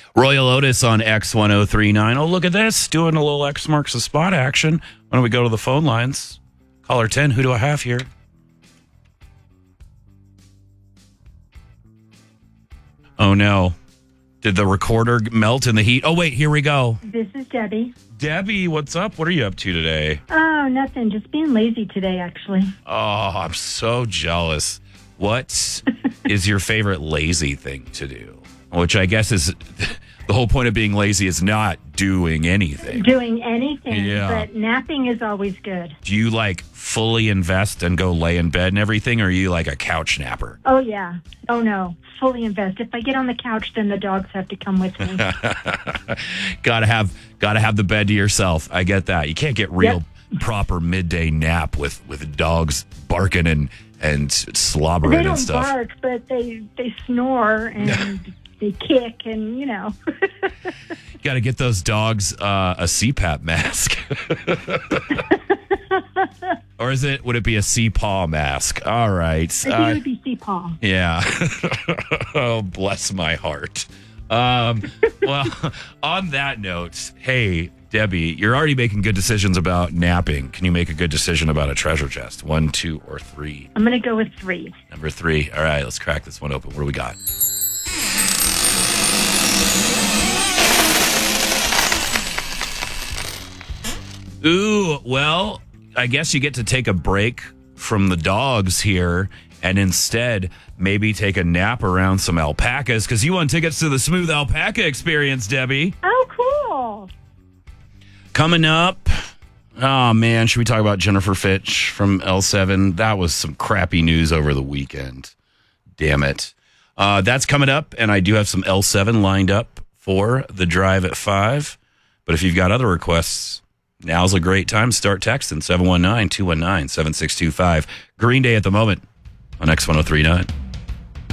Royal Otis on X1039. Oh, look at this. Doing a little X marks the spot action. Why don't we go to the phone lines? Caller 10, who do I have here? Oh, no. Did the recorder melt in the heat? Oh, wait, here we go. This is Debbie. Debbie, what's up? What are you up to today? Oh, nothing. Just being lazy today, actually. Oh, I'm so jealous. What is your favorite lazy thing to do? Which I guess is the whole point of being lazy is not doing anything. Doing anything, Yeah. but napping is always good. Do you like fully invest and go lay in bed and everything, or are you like a couch napper? Oh, yeah. Oh, no. Fully invest. If I get on the couch, then the dogs have to come with me. Gotta have the bed to yourself. I get that. You can't get real proper midday nap with dogs barking and slobbering They and don't stuff. bark, but they snore and they kick and, you know. Got to get those dogs a CPAP mask. Or would it be a CPAW mask? All right. I think it would be CPAW. Yeah. Oh, bless my heart. Well, on that note, hey, Debbie, you're already making good decisions about napping. Can you make a good decision about a treasure chest? 1, 2, or 3? I'm going to go with 3. Number 3. All right, let's crack this one open. What do we got? Ooh, well, I guess you get to take a break from the dogs here and instead maybe take a nap around some alpacas because you won tickets to the Smooth Alpaca Experience, Debbie. Oh, cool. Coming up, oh man, should we talk about Jennifer Fitch from L7? That was some crappy news over the weekend. Damn it. That's coming up, and I do have some L7 lined up for the drive at 5. But if you've got other requests, now's a great time to start texting 719-219-7625. Green Day at the moment on X1039.